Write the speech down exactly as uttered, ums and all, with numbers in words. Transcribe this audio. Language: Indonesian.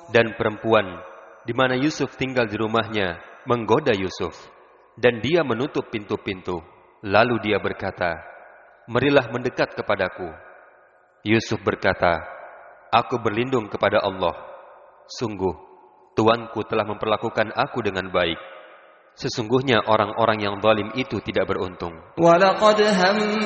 Dan perempuan di mana Yusuf tinggal di rumahnya menggoda Yusuf, dan dia menutup pintu-pintu. Lalu dia berkata, "Marilah mendekat kepadaku." Yusuf berkata, "Aku berlindung kepada Allah. Sungguh, tuanku telah memperlakukan aku dengan baik. Sesungguhnya orang-orang yang zalim itu tidak beruntung." وَلَقَدْ هَمَّتْ